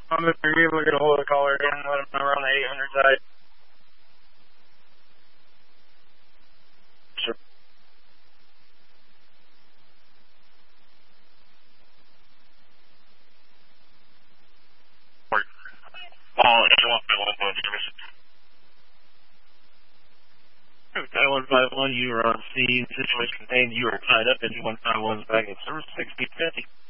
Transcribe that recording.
I'm going to be able to get a hold of the caller again and let him know we're on the 800 side. Sure. Taiwan 51, you are on scene. Situation contained. You are tied up. Engine 151's back at service 6050.